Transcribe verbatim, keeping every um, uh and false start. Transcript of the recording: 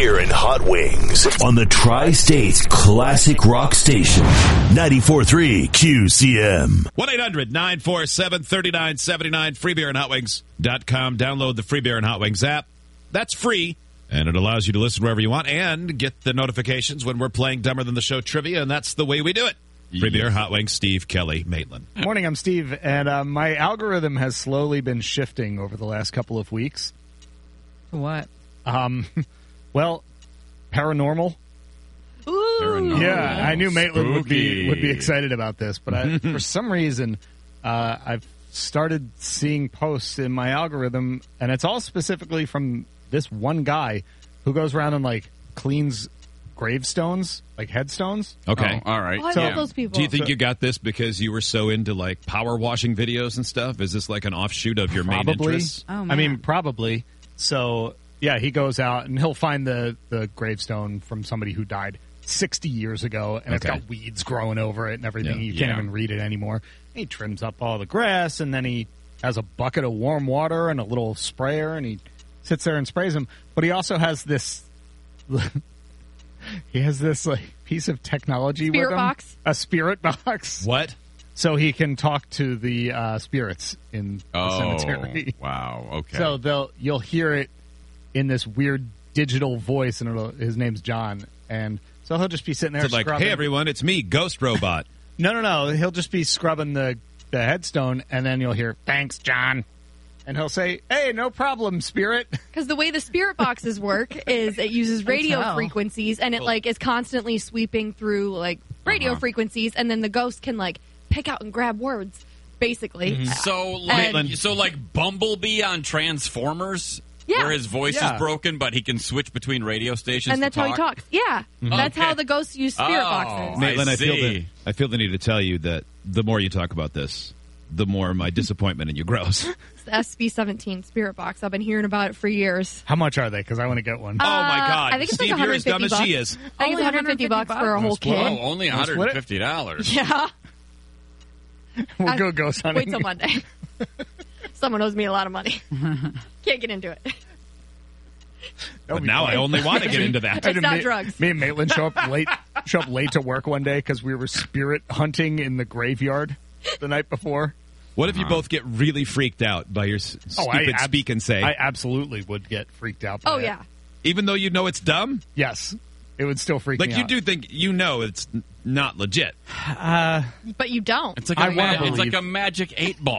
Beer and Hot Wings on the Tri-State Classic Rock Station, ninety-four point three Q C M. one eight hundred nine four seven three nine seven nine, free beer and hot wings dot com. Download the Free Beer and Hot Wings app. That's free, and it allows you to listen wherever you want and get the notifications when we're playing Dumber Than the Show trivia, and that's the way we do it. Free Beer, Hot Wings, Steve, Kelly, Maitland. Morning, I'm Steve, and uh, my algorithm has slowly been shifting over the last couple of weeks. What? Um, well, paranormal. Ooh. Paranormal. Yeah, I knew Maitland would be Spooky. would be excited about this, but I, for some reason, uh, I've started seeing posts in my algorithm, and it's all specifically from this one guy who goes around and like cleans gravestones, like headstones. Okay. Oh, all right. Oh, I So- love those people. Do you think So- you got this because you were so into, like, power washing videos and stuff? Is this like an offshoot of your main Probably. interests? Oh, I man. mean, probably. So, yeah, he goes out and he'll find the, the gravestone from somebody who died sixty years ago, and it's Okay. got weeds growing over it and everything. Yeah. You can't Yeah. even read it anymore. He trims up all the grass, and then he has a bucket of warm water and a little sprayer, and he sits there and sprays them. But he also has this... he has this like piece of technology Spirit with him. box? A spirit box. What? So he can talk to the uh, spirits in the Oh, cemetery. wow. Okay. So they'll you'll hear it in this weird digital voice, and it'll, his name's John, and so he'll just be sitting there So like, scrubbing. hey, everyone, it's me, Ghost Robot. No, no, no. He'll just be scrubbing the the headstone, and then you'll hear, "Thanks, John," and he'll say, "Hey, no problem, spirit." Because the way the spirit boxes work is it uses radio tell. frequencies, and it like is constantly sweeping through like radio Uh-huh. frequencies, and then the ghost can like pick out and grab words, basically. So, like, Maitland. so like Bumblebee on Transformers, Yeah. where his voice Yeah. is broken, but he can switch between radio stations. And that's to how he talk? talks. Yeah, that's Okay. how the ghosts use spirit Oh. boxes. Maitland, I I, feel see. the, I feel the need to tell you that the more you talk about this, the more my disappointment in you grows. It's the S B seventeen spirit box. I've been hearing about it for years. How much are they? Because I want to get one. Oh, my God. I think it's Steve, like you're as dumb as one hundred fifty she bucks. is. I think it's Only one hundred fifty bucks for a whole split it? Oh, kit. only one Wanna split hundred it? fifty dollars. Yeah. we'll I- go ghost hunting. Wait till Monday. Someone owes me a lot of money. Can't get into it. That'll But be now fun. I only want to get into that. It's Imagine not me, drugs. Me and Maitland show up late. Show up late to work one day because we were spirit hunting in the graveyard the night before. What if you both get really freaked out by your s- Oh, I stupid ab- speak and say, I absolutely would get freaked out. By Oh it. yeah. even though you know it's dumb? Yes, it would still freak Like, me you out. do think you know it's n- not legit. But you don't. It's like I a wanna ma- it's like believe- a magic eight ball.